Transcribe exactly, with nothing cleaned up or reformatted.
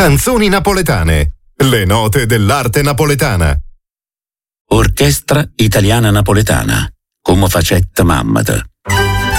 Canzoni napoletane. Le note dell'arte napoletana. Orchestra Italiana Napoletana. Come facetta mammata.